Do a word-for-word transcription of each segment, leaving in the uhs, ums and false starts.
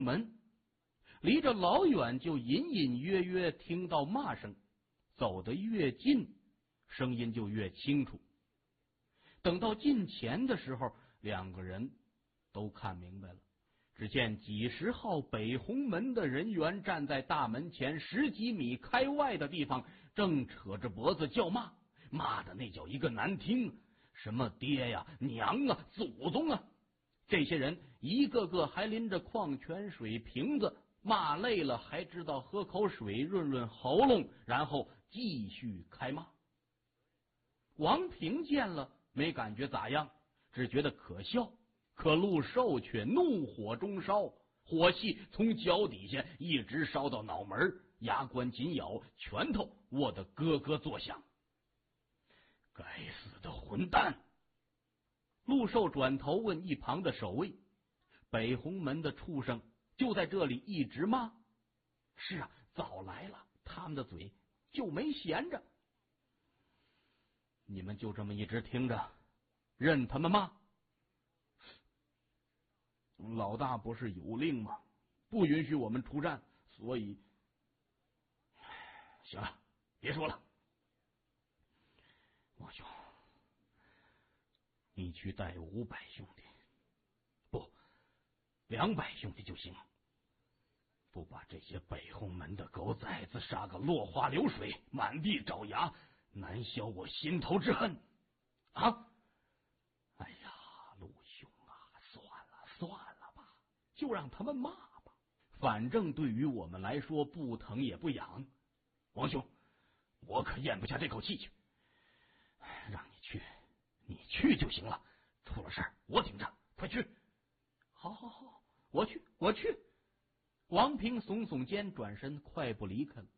门，离着老远就隐隐约约听到骂声，走得越近，声音就越清楚。等到近前的时候，两个人都看明白了。只见几十号北红门的人员站在大门前十几米开外的地方，正扯着脖子叫骂，骂的那叫一个难听，什么爹呀、娘啊、祖宗啊！这些人一个个还拎着矿泉水瓶子，骂累了还知道喝口水润润喉咙，然后继续开骂。王平见了没感觉咋样，只觉得可笑。可陆寿却怒火中烧，火气从脚底下一直烧到脑门，牙关紧咬，拳头握得咯咯作响。该死的混蛋！陆寿转头问一旁的守卫：北红门的畜生就在这里一直骂？是啊，早来了，他们的嘴就没闲着。你们就这么一直听着，任他们骂？老大不是有令吗？不允许我们出战，所以行了，别说了。王兄，你去带五百兄弟，不，两百兄弟就行，不把这些北红门的狗崽子杀个落花流水，满地找牙，难消我心头之恨啊！哎呀，陆兄啊，算了算了吧，就让他们骂吧，反正对于我们来说不疼也不痒。王兄，我可咽不下这口气去，让你去，你去就行了，出了事儿我顶着，快去！好好好，我去，我去。王平耸耸肩，转身快步离开了。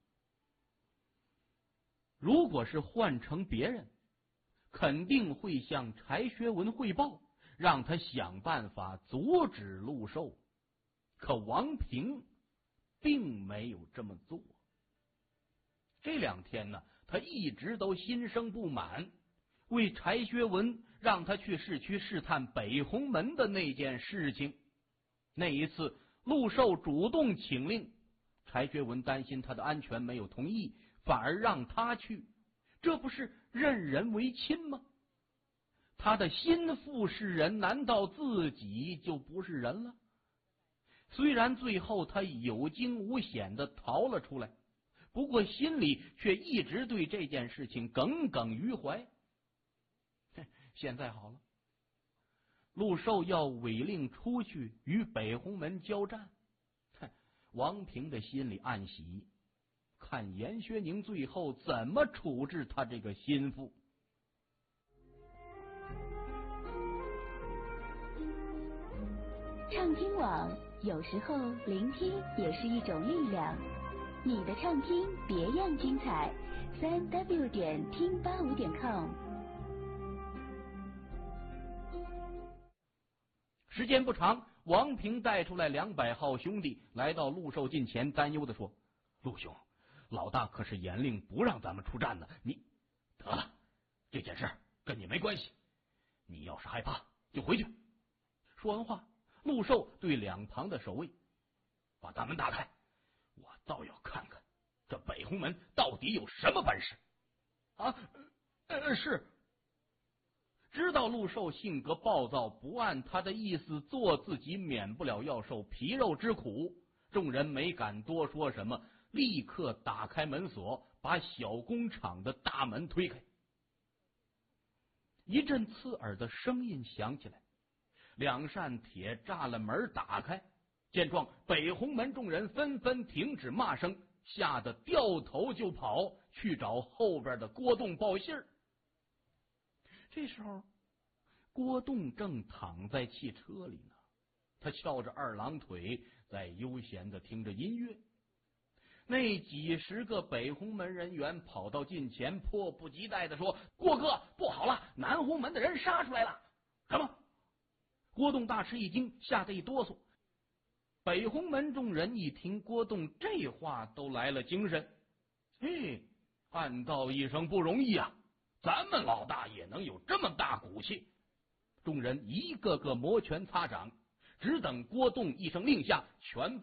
如果是换成别人，肯定会向柴学文汇报，让他想办法阻止陆寿。可王平并没有这么做。这两天呢，他一直都心生不满，为柴学文让他去市区试探北红门的那件事情。那一次陆寿主动请令，柴学文担心他的安全没有同意，反而让他去，这不是任人唯亲吗？他的心腹是人，难道自己就不是人了？虽然最后他有惊无险的逃了出来，不过心里却一直对这件事情耿耿于怀。现在好了，陆寿要违令出去与北红门交战，王平的心里暗喜，看严学宁最后怎么处置他这个心腹。 畅听网，有时候聆听也是一种力量。你的畅听别样精彩，三 w 点听八五点 com。 时间不长，王平带出来两百号兄弟，来到陆寿近前，担忧的说：“陆兄，老大可是严令不让咱们出战的，你得了，这件事跟你没关系，你要是害怕就回去。”说完话，陆寿对两旁的守卫：“把大门打开，我倒要看看这北红门到底有什么本事。”啊，呃，是。知道陆寿性格暴躁，不按他的意思做，自己免不了要受皮肉之苦。众人没敢多说什么，立刻打开门锁，把小工厂的大门推开。一阵刺耳的声音响起来，两扇铁栅栏门打开。见状，北红门众人纷纷停止骂声，吓得掉头就跑，去找后边的郭栋报信儿。这时候，郭栋正躺在汽车里呢，他翘着二郎腿，在悠闲的听着音乐。那几十个北红门人员跑到近前，迫不及待的说：“郭哥，不好了，南红门的人杀出来了！”什么？郭栋大吃一惊，吓得一哆嗦。北红门众人一听郭栋这话，都来了精神。嘿，暗道一声不容易啊！咱们老大也能有这么大骨气。众人一个个摩拳擦掌， 只等郭栋一声令下，全